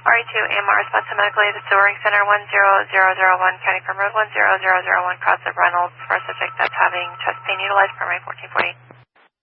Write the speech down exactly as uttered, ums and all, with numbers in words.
R E two, A M R, response to medically, the Sewering Center, one zero zero zero one, County Firm Road, one zero zero zero one, cross of Reynolds, for a subject that's having chest pain, utilized primary fourteen forty.